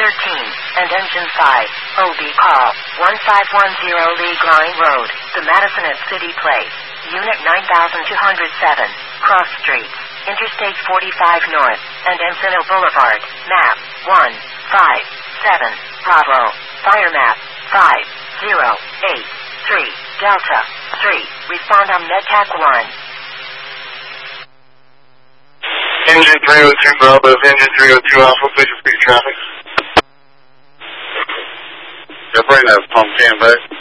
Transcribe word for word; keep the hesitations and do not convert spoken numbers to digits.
thirteen, and engine five, O B call, one five one zero Lee Line Road, the Madison at City Place, Unit nine thousand two hundred seven, Cross Streets, Interstate forty-five North, and Encino Boulevard, map, one five seven, Bravo, fire map, five zero eight three, Delta, three, respond on MedTac one. Engine three oh two Bravo, engine three oh two Alpha, visual speed traffic. Yeah, bring that pump can back.